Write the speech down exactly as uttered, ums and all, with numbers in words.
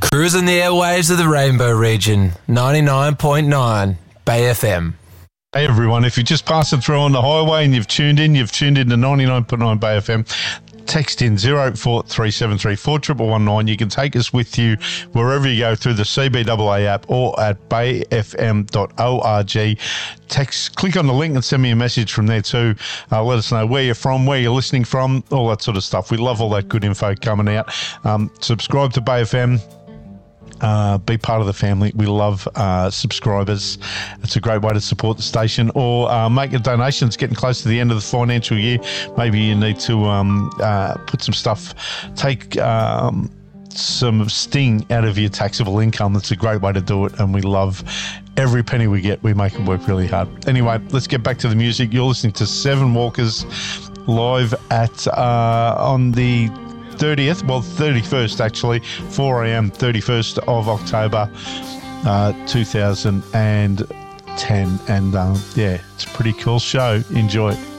Cruising the airwaves of the Rainbow region, ninety-nine point nine Bay F M. Hey everyone, if you're just passing through on the highway and you've tuned in, you've tuned in to ninety-nine point nine Bay F M, text in zero eight four three seven three four one one one nine. You can take us with you wherever you go through the C B A A app or at bay f m dot org. Text, click on the link and send me a message from there too. Uh, let us know where you're from, where you're listening from, all that sort of stuff. We love all that good info coming out. Um, subscribe to Bay F M. Uh, be part of the family. We love uh, subscribers. It's a great way to support the station, or uh, make a donation. It's getting close to the end of the financial year. Maybe you need to um, uh, put some stuff, take um, some sting out of your taxable income. That's a great way to do it, and we love every penny we get. We make it work really hard. Anyway, let's get back to the music. You're listening to Seven Walkers live at uh, on the thirtieth, well, thirty-first actually, four a.m., thirty-first of October, uh, two thousand ten. And um, yeah, it's a pretty cool show. Enjoy it.